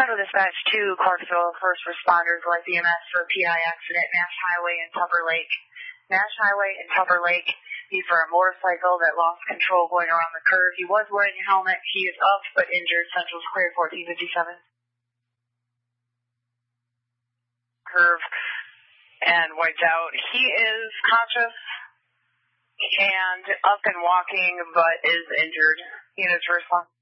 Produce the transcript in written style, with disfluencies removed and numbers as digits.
Chicago Dispatch 2, Clarksville, first responders like EMS for PI accident, Nash Highway and Tupper Lake. Nash Highway and Tupper Lake, be for a motorcycle that lost control going around the curve. He was wearing a helmet. He is up but injured. Central's clear 1457. Curve and wiped out. He is conscious and up and walking but is injured. Units respond.